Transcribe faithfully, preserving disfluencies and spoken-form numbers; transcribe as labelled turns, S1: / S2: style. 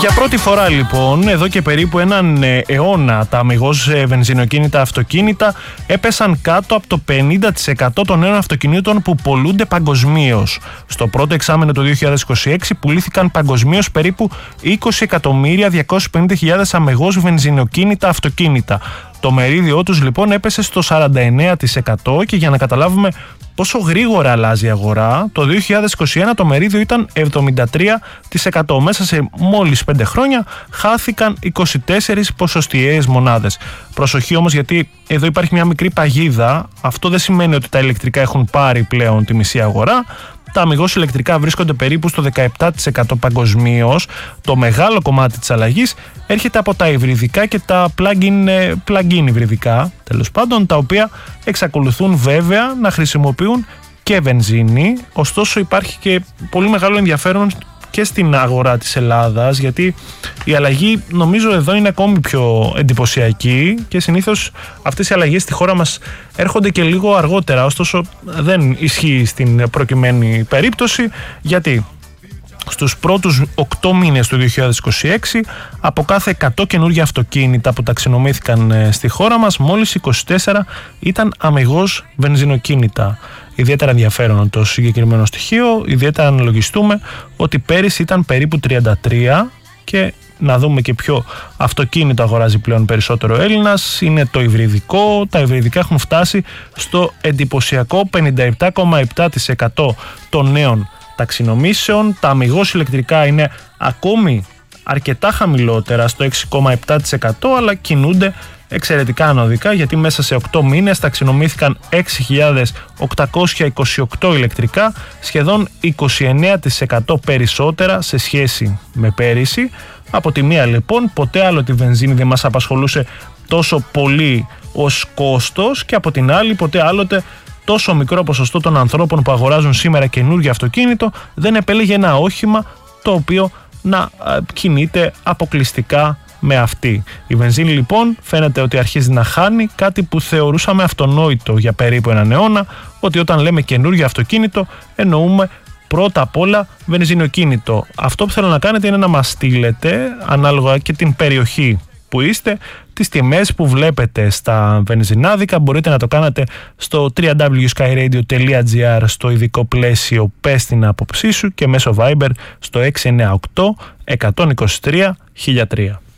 S1: Για πρώτη φορά λοιπόν, εδώ και περίπου έναν αιώνα, τα αμιγώς βενζινοκίνητα αυτοκίνητα έπεσαν κάτω από το πενήντα τοις εκατό των νέων αυτοκινήτων που πωλούνται παγκοσμίως. Στο πρώτο εξάμηνο του δύο χιλιάδες είκοσι έξι πουλήθηκαν παγκοσμίως περίπου είκοσι εκατομμύρια διακόσιες πενήντα χιλιάδες αμιγώς βενζινοκίνητα αυτοκίνητα. Το μερίδιό τους λοιπόν έπεσε στο σαράντα εννέα τοις εκατό και για να καταλάβουμε πόσο γρήγορα αλλάζει η αγορά, το δύο χιλιάδες είκοσι ένα το μερίδιο ήταν εβδομήντα τρία τοις εκατό. Μέσα σε μόλις πέντε χρόνια χάθηκαν είκοσι τέσσερις ποσοστιαίες μονάδες. Προσοχή όμως, γιατί εδώ υπάρχει μια μικρή παγίδα. Αυτό δεν σημαίνει ότι τα ηλεκτρικά έχουν πάρει πλέον τη μισή αγορά. Τα αμιγώς ηλεκτρικά βρίσκονται περίπου στο δεκαεπτά τοις εκατό παγκοσμίως. Το μεγάλο κομμάτι της αλλαγής έρχεται από τα υβριδικά και τα plug-in, plug-in υβριδικά, τέλος πάντων, τα οποία εξακολουθούν βέβαια να χρησιμοποιούν και βενζίνη. Ωστόσο υπάρχει και πολύ μεγάλο ενδιαφέρον και στην αγορά της Ελλάδας, γιατί η αλλαγή νομίζω εδώ είναι ακόμη πιο εντυπωσιακή και συνήθως αυτές οι αλλαγές στη χώρα μας έρχονται και λίγο αργότερα, ωστόσο δεν ισχύει στην προκειμένη περίπτωση. Γιατί στους πρώτους οκτώ μήνες του δύο χιλιάδες είκοσι έξι από κάθε εκατό καινούργια αυτοκίνητα που ταξινομήθηκαν στη χώρα μας, μόλις είκοσι τέσσερα ήταν αμιγώς βενζινοκίνητα. Ιδιαίτερα ενδιαφέρον το συγκεκριμένο στοιχείο, ιδιαίτερα αναλογιστούμε ότι πέρυσι ήταν περίπου τριάντα τρία και να δούμε και ποιο αυτοκίνητο αγοράζει πλέον περισσότερο ο Έλληνας, είναι το υβριδικό. Τα υβριδικά έχουν φτάσει στο εντυπωσιακό πενήντα επτά κόμμα επτά τοις εκατό των νέων ταξινομήσεων. Τα αμιγώς ηλεκτρικά είναι ακόμη αρκετά χαμηλότερα, στο έξι κόμμα επτά τοις εκατό, αλλά κινούνται εξαιρετικά ανωδικά, γιατί μέσα σε οκτώ μήνες ταξινομήθηκαν έξι χιλιάδες οκτακόσια είκοσι οκτώ ηλεκτρικά, σχεδόν είκοσι εννέα τοις εκατό περισσότερα σε σχέση με πέρυσι. Από τη μία λοιπόν, ποτέ άλλο τη βενζίνη δεν μας απασχολούσε τόσο πολύ ως κόστος, και από την άλλη ποτέ άλλοτε τόσο μικρό ποσοστό των ανθρώπων που αγοράζουν σήμερα καινούργιο αυτοκίνητο δεν επέλεγε ένα όχημα το οποίο να κινείται αποκλειστικά με αυτή. Η βενζίνη λοιπόν φαίνεται ότι αρχίζει να χάνει κάτι που θεωρούσαμε αυτονόητο για περίπου έναν αιώνα, ότι όταν λέμε καινούργιο αυτοκίνητο εννοούμε πρώτα απ' όλα βενζινοκίνητο. Αυτό που θέλω να κάνετε είναι να μας στείλετε, ανάλογα και την περιοχή που είστε, τις τιμές που βλέπετε στα βενζινάδικα. Μπορείτε να το κάνετε στο double-u double-u double-u τελεία skyradio τελεία gr στο ειδικό πλαίσιο «Πες την άποψή σου» και μέσω Viber στο έξι εννιά οκτώ εκατόν είκοσι τρία χίλια τρία.